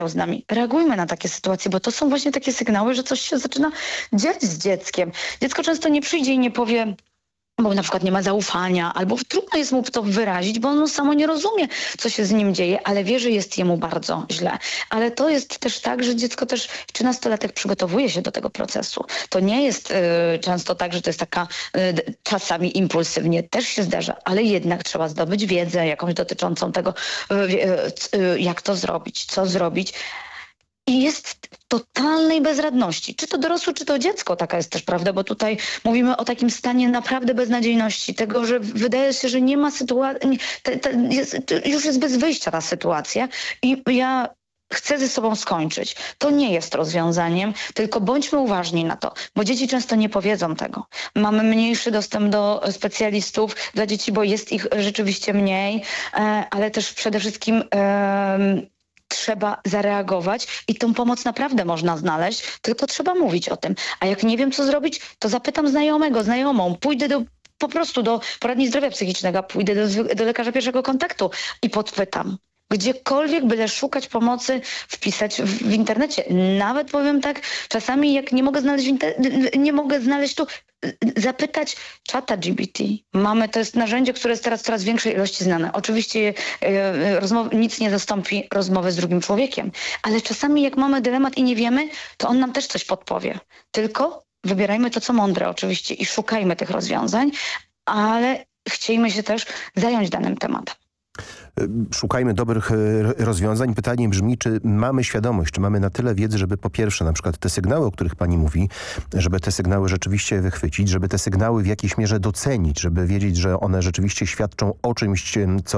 z nami. Reagujmy na takie sytuacje, bo to są właśnie takie sygnały, że coś się zaczyna dziać z dzieckiem. Dziecko często nie przyjdzie i nie powie, bo na przykład nie ma zaufania, albo trudno jest mu to wyrazić, bo ono samo nie rozumie, co się z nim dzieje, ale wie, że jest jemu bardzo źle. Ale to jest też tak, że dziecko też, czy nastolatek przygotowuje się do tego procesu. To nie jest często tak, że to jest taka czasami impulsywnie, też się zdarza, ale jednak trzeba zdobyć wiedzę jakąś dotyczącą tego, jak to zrobić, co zrobić. I jest w totalnej bezradności. Czy to dorosły, czy to dziecko, taka jest też prawda, bo tutaj mówimy o takim stanie naprawdę beznadziejności, tego, że wydaje się, że nie ma sytuacji, już jest bez wyjścia ta sytuacja i ja chcę ze sobą skończyć. To nie jest rozwiązaniem, tylko bądźmy uważni na to, bo dzieci często nie powiedzą tego. Mamy mniejszy dostęp do specjalistów dla dzieci, bo jest ich rzeczywiście mniej, ale też przede wszystkim trzeba zareagować i tą pomoc naprawdę można znaleźć, tylko trzeba mówić o tym. A jak nie wiem, co zrobić, to zapytam znajomego, znajomą, pójdę po prostu do poradni zdrowia psychicznego, pójdę do lekarza pierwszego kontaktu i podpytam. Gdziekolwiek, byle szukać pomocy, wpisać w internecie. Nawet powiem tak, czasami jak nie mogę znaleźć tu, zapytać czata GPT. To jest narzędzie, które jest teraz w coraz większej ilości znane. Oczywiście nic nie zastąpi rozmowy z drugim człowiekiem, ale czasami jak mamy dylemat i nie wiemy, to on nam też coś podpowie. Tylko wybierajmy to, co mądre oczywiście i szukajmy tych rozwiązań, ale chciejmy się też zająć danym tematem. Szukajmy dobrych rozwiązań. Pytanie brzmi, czy mamy świadomość, czy mamy na tyle wiedzy, żeby po pierwsze na przykład te sygnały, o których pani mówi, żeby te sygnały rzeczywiście wychwycić, żeby te sygnały w jakiejś mierze docenić, żeby wiedzieć, że one rzeczywiście świadczą o czymś,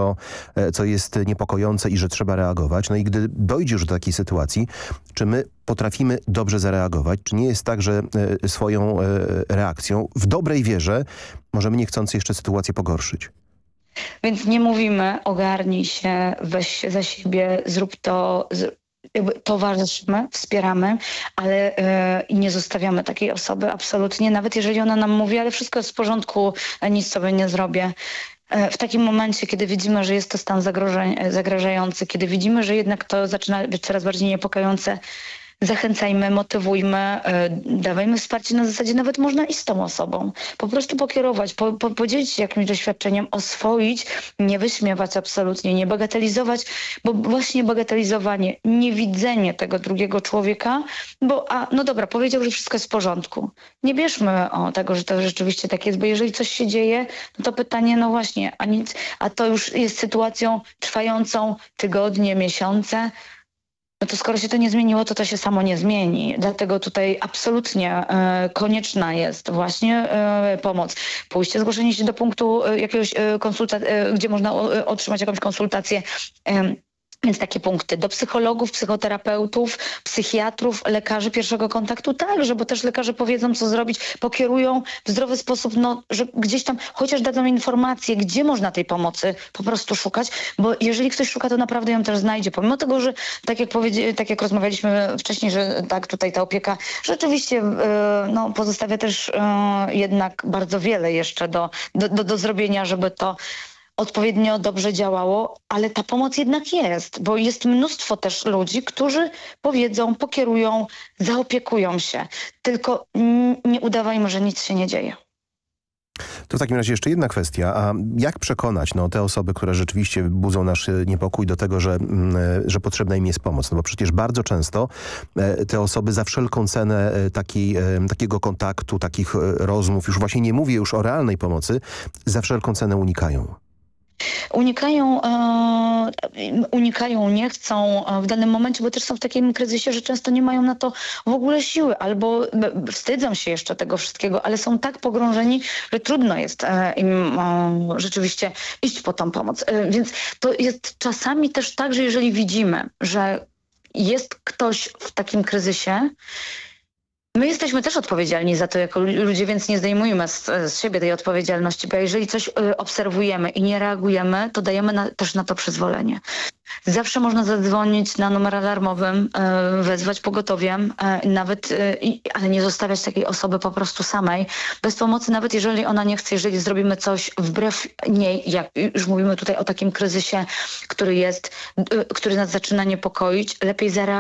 co jest niepokojące i że trzeba reagować. No i gdy dojdzie już do takiej sytuacji, czy my potrafimy dobrze zareagować? Czy nie jest tak, że swoją reakcją w dobrej wierze możemy niechcący jeszcze sytuację pogorszyć? Więc nie mówimy, ogarnij się, weź się za siebie, zrób to, towarzyszymy, wspieramy, ale i nie zostawiamy takiej osoby absolutnie, nawet jeżeli ona nam mówi, ale wszystko jest w porządku, nic sobie nie zrobię. W takim momencie, kiedy widzimy, że jest to stan zagrażający, kiedy widzimy, że jednak to zaczyna być coraz bardziej niepokojące, zachęcajmy, motywujmy, dawajmy wsparcie na zasadzie nawet można i z tą osobą. Po prostu pokierować, podzielić się jakimś doświadczeniem, oswoić, nie wyśmiewać absolutnie, nie bagatelizować, bo właśnie bagatelizowanie, niewidzenie tego drugiego człowieka, no dobra, powiedział, że wszystko jest w porządku. Nie bierzmy tego, że to rzeczywiście tak jest, bo jeżeli coś się dzieje, no to pytanie, no właśnie, a to już jest sytuacją trwającą tygodnie, miesiące. No to skoro się to nie zmieniło, to się samo nie zmieni. Dlatego tutaj absolutnie konieczna jest właśnie pomoc. Pójście, zgłoszenie się do punktu jakiegoś gdzie można otrzymać jakąś konsultację. Więc takie punkty do psychologów, psychoterapeutów, psychiatrów, lekarzy pierwszego kontaktu także, bo też lekarze powiedzą, co zrobić, pokierują w zdrowy sposób, że gdzieś tam chociaż dadzą informacje, gdzie można tej pomocy po prostu szukać, bo jeżeli ktoś szuka, to naprawdę ją też znajdzie. Pomimo tego, że tak jak rozmawialiśmy wcześniej, że tak tutaj ta opieka rzeczywiście pozostawia też jednak bardzo wiele jeszcze do zrobienia, żeby to odpowiednio dobrze działało, ale ta pomoc jednak jest, bo jest mnóstwo też ludzi, którzy powiedzą, pokierują, zaopiekują się. Tylko nie udawajmy, że nic się nie dzieje. To w takim razie jeszcze jedna kwestia. A jak przekonać te osoby, które rzeczywiście budzą nasz niepokój do tego, że potrzebna im jest pomoc? No bo przecież bardzo często te osoby za wszelką cenę takiego kontaktu, takich rozmów, już właśnie nie mówię już o realnej pomocy, za wszelką cenę unikają. Unikają, nie chcą w danym momencie, bo też są w takim kryzysie, że często nie mają na to w ogóle siły albo wstydzą się jeszcze tego wszystkiego, ale są tak pogrążeni, że trudno jest im rzeczywiście iść po tą pomoc. Więc to jest czasami też tak, że jeżeli widzimy, że jest ktoś w takim kryzysie, my jesteśmy też odpowiedzialni za to jako ludzie, więc nie zdejmujmy z siebie tej odpowiedzialności, bo jeżeli coś obserwujemy i nie reagujemy, to dajemy też na to przyzwolenie. Zawsze można zadzwonić na numer alarmowym, wezwać pogotowie, ale nie zostawiać takiej osoby po prostu samej, bez pomocy, nawet jeżeli ona nie chce, jeżeli zrobimy coś wbrew niej, jak już mówimy tutaj o takim kryzysie, który nas zaczyna niepokoić, lepiej zareagować